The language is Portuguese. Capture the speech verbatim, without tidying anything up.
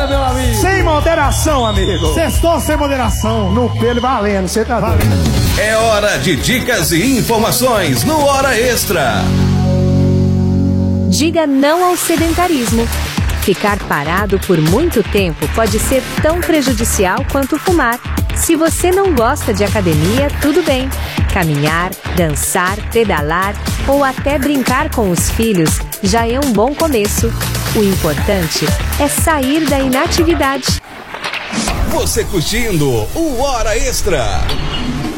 hora, meu amigo. Sem moderação, amigo. Sextou sem moderação. No pelo valendo, você tá valendo. É hora de dicas e informações no Hora Extra. Diga não ao sedentarismo. Ficar parado por muito tempo pode ser tão prejudicial quanto fumar. Se você não gosta de academia, tudo bem. Caminhar, dançar, pedalar ou até brincar com os filhos já é um bom começo. O importante é sair da inatividade. Você curtindo o Hora Extra.